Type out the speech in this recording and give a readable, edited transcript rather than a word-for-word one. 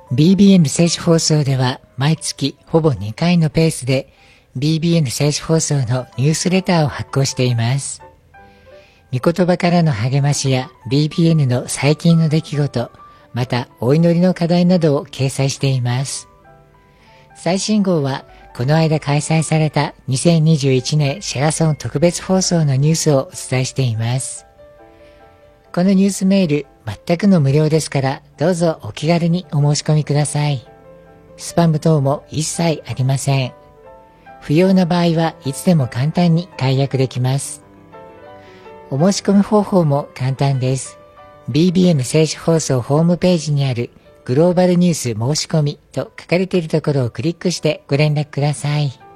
BBN 聖書放送では毎月ほぼ2回のペースで BBN 聖書放送のニュースレターを発行しています。御言葉からの励ましや BBN の最近の出来事、またお祈りの課題などを掲載しています。最新号はこの間開催された2021年シェラソン特別放送のニュースをお伝えしています。このニュースメール全くの無料ですからどうぞお気軽にお申し込みください。スパム等も一切ありません。不要な場合はいつでも簡単に解約できます。お申し込み方法も簡単です。BBN 聖書放送ホームページにあるグローバルニュース申し込みと書かれているところをクリックしてご連絡ください。